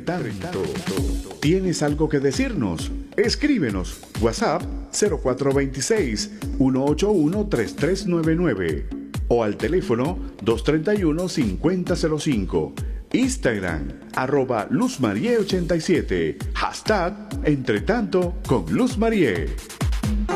tanto. ¿Tienes algo que decirnos? Escríbenos. WhatsApp 0426-181-3399 o al teléfono 231-5005. Instagram, @LuzMarie87. Hashtag Entretanto con Luz Marie.